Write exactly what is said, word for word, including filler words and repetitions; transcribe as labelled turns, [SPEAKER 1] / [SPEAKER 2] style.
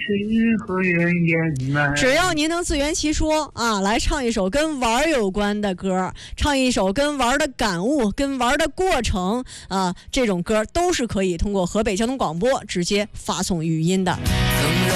[SPEAKER 1] 诗和远远来。
[SPEAKER 2] 只要您能自圆其说啊，来唱一首跟玩有关的歌，唱一首跟玩的感悟、跟玩的过程啊，这种歌都是可以通过河北交通广播直接发送语音的。